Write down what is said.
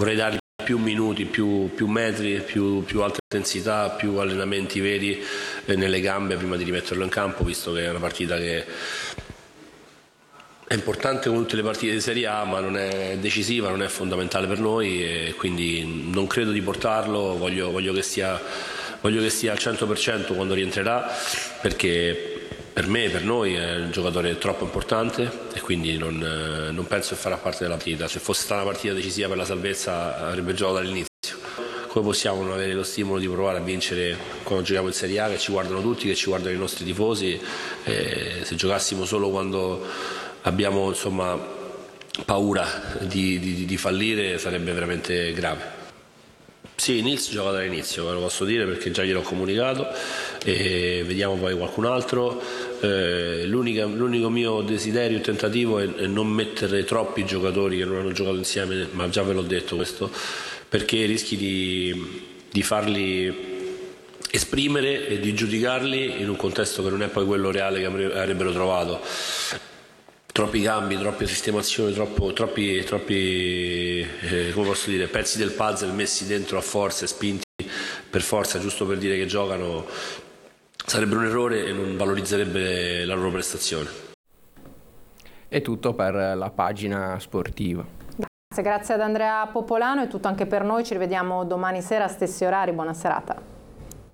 vorrei dargli più minuti, più metri, più alta intensità, più allenamenti veri nelle gambe prima di rimetterlo in campo, visto che è una partita che è importante come tutte le partite di Serie A, ma non è decisiva, non è fondamentale per noi, e quindi non credo di portarlo. Voglio che sia al 100% quando rientrerà, perché per me, per noi è un giocatore troppo importante, e quindi non penso che farà parte della partita. Se fosse stata una partita decisiva per la salvezza avrebbe giocato dall'inizio. Come possiamo non avere lo stimolo di provare a vincere quando giochiamo in Serie A, che ci guardano tutti, che ci guardano i nostri tifosi? Se giocassimo solo quando abbiamo paura di fallire sarebbe veramente grave. Sì, Nils gioca dall'inizio, ve lo posso dire, perché già gliel'ho comunicato, e vediamo poi qualcun altro. L'unico mio desiderio e tentativo è non mettere troppi giocatori che non hanno giocato insieme, ma già ve l'ho detto questo, perché rischi di farli esprimere e di giudicarli in un contesto che non è poi quello reale che avrebbero trovato. Troppi cambi, troppe sistemazioni, troppi come posso dire, pezzi del puzzle messi dentro a forza e spinti per forza, giusto per dire che giocano, sarebbe un errore e non valorizzerebbe la loro prestazione. È tutto per la pagina sportiva. Grazie ad Andrea Popolano, è tutto anche per noi, ci rivediamo domani sera a stessi orari, buona serata.